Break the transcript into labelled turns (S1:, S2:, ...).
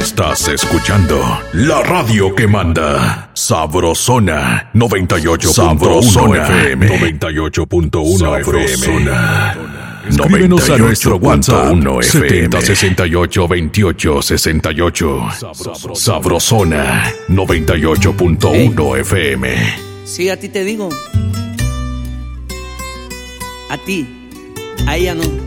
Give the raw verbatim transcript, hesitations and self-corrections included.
S1: Estás escuchando la radio que manda. Sabrosona noventa y ocho punto uno F M. noventa y ocho punto uno F M. Escríbenos a nuestro WhatsApp setenta sesenta y ocho veintiocho sesenta y ocho. Sabrosona noventa y ocho punto uno F M.
S2: Sí, a ti te digo. A ti, a ella no.